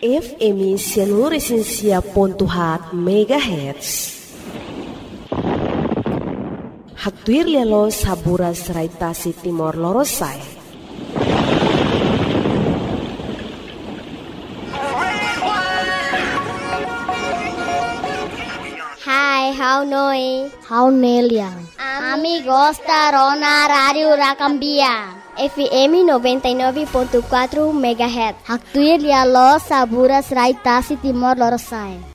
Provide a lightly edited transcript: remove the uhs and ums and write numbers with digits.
FM Sianuresinsia.hat MHz. Haktuir lialo saburas raitasi Timor Lorosai. Hai, how noi? How Neliang? Amigos da Rona Radio Rakambia. FM 99.4 MHz. Haktuir lialo saburas raitasi Timor Lorosai.